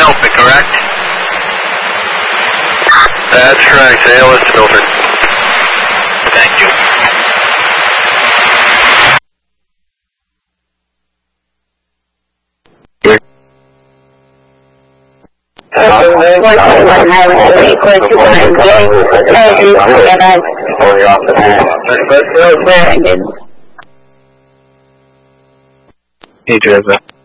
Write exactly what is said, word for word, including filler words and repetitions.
Alpha, correct? That's correct. A L S to Milford. Thank you. Hey, Joseph.